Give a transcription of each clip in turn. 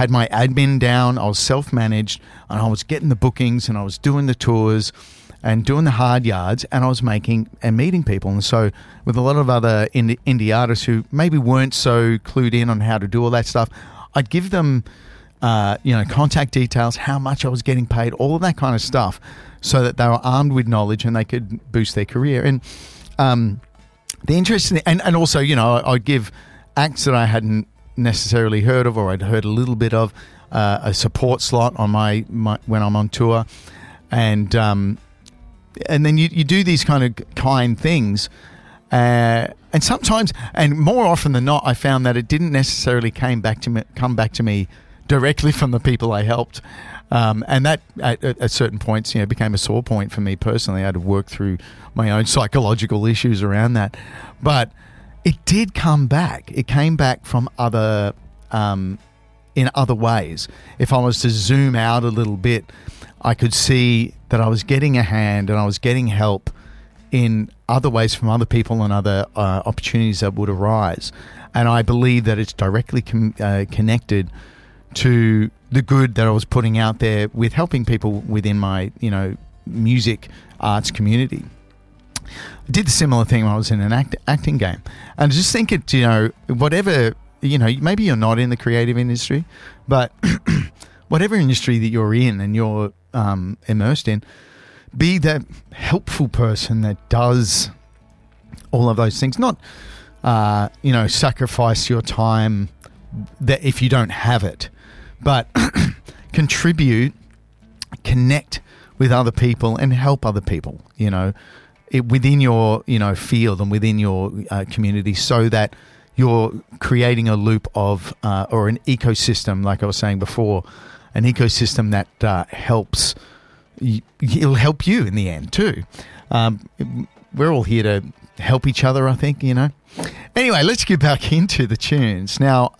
had my admin down. I was self-managed, and I was getting the bookings, and I was doing the tours and doing the hard yards, and I was making and meeting people. And so with a lot of other indie artists who maybe weren't so clued in on how to do all that stuff, I'd give them contact details, how much I was getting paid, all of that kind of stuff, so that they were armed with knowledge and they could boost their career. And the interesting, and also, I'd give acts that I hadn't necessarily heard of, or I'd heard a little bit of, a support slot on my when I'm on tour, and then you do these kind things, and sometimes, and more often than not, I found that it didn't necessarily come back to me directly from the people I helped. And that at certain points, became a sore point for me personally. I had to work through my own psychological issues around that. But it did come back. It came back from other, in other ways. If I was to zoom out a little bit, I could see that I was getting a hand and I was getting help in other ways from other people and other opportunities that would arise. And I believe that it's directly connected to the good that I was putting out there with helping people within my, music arts community. I did the similar thing when I was in an acting game. And I just think whatever, maybe you're not in the creative industry, but whatever industry that you're in and you're immersed in, be that helpful person that does all of those things. Not, sacrifice your time that if you don't have it, but contribute, connect with other people and help other people, within your, field and within your community, so that you're creating a loop of, or an ecosystem, like I was saying before, an ecosystem that helps, it'll help you in the end too. We're all here to help each other, I think, Anyway, let's get back into the tunes. Now,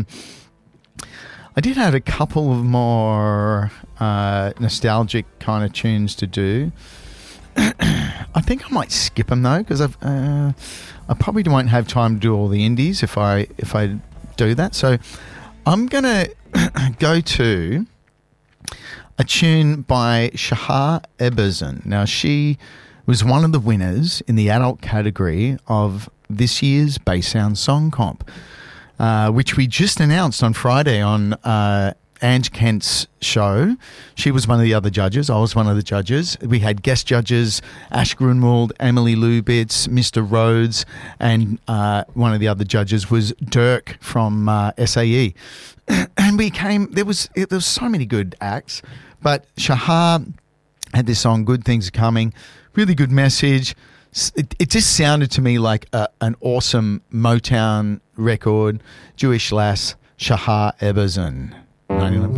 I did have a couple of more nostalgic kind of tunes to do. I think I might skip them though, because I probably won't have time to do all the indies if I do that. So I'm gonna go to a tune by Shahar Ebbezin. Now, she was one of the winners in the adult category of this year's Bass Sound Song Comp, which we just announced on Friday on Ange Kent's show. She was one of the other judges. I was one of the judges. We had guest judges, Ash Grunwald, Emily Lubitz, Mr. Rhodes, and one of the other judges was Dirk from SAE. And there was so many good acts, but Shahar had this song, Good Things Are Coming, really good message. It just sounded to me like an awesome Motown record. Jewish lass, Shahar Ebbezin. 99.